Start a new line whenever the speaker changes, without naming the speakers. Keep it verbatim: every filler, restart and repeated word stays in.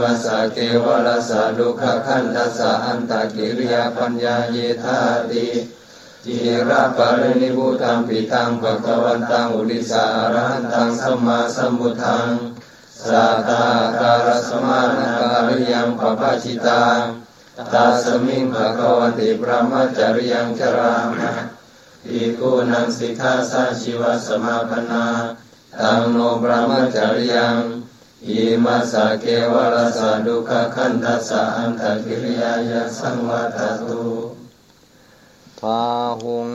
มัสสะเกวะรัสสะดุขขันธัสสะอันตกิริยาปัญญาเยธาติจิระปรินิพพุตังปิตังภคะวันตังอุดิสาอรหันตังสัมมาสัมพุทธังสัตตาการสมานาการิยังปปะชิตังตัสมิงภคะวติพระมจาริยังจรามะภิกขุนังสิกขาสัชีวสมาปนาตังโนพระมจาริยังอิมัสสะเกวะรัสสะดุขขันธัสสะอันตกิริยายะสังวัตตุพาหุง